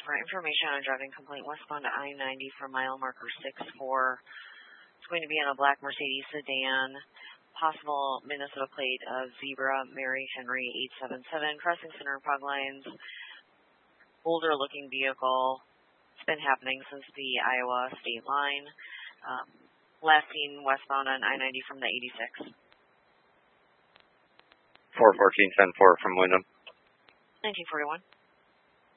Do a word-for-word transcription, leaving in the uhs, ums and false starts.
for information on driving complaint westbound to I ninety for mile marker six four. It's going to be on a black Mercedes sedan, possible Minnesota plate of Zebra Mary Henry eight seven seven, crossing center fog lines, older looking vehicle. It's been happening since the Iowa state line. Um, last seen westbound on I ninety from the eighty-six. four fourteen ten four from Wyndham. nineteen forty-one.